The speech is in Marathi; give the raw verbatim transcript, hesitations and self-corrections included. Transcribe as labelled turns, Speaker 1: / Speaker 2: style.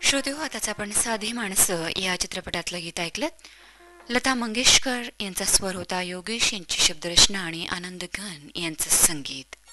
Speaker 1: श्रोते हो, आताच आपण साधी माणसं या चित्रपटातलं गीत ऐकलं. लता मंगेशकर यांचा स्वर होता, योगेश यांची शब्दरचना आणि आनंद घन यांचं संगीत.